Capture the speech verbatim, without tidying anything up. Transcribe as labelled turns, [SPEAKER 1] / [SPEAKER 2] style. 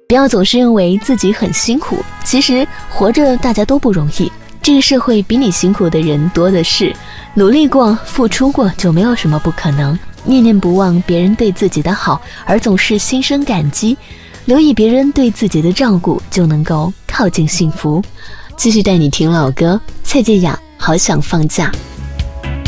[SPEAKER 1] 不要总是认为自己很辛苦，其实活着大家都不容易，这个社会比你辛苦的人多的是，努力过付出过就没有什么不可能。念念不忘别人对自己的好，而总是心生感激，留意别人对自己的照顾，就能够靠近幸福。继续带你听老歌，蔡健雅好想放假。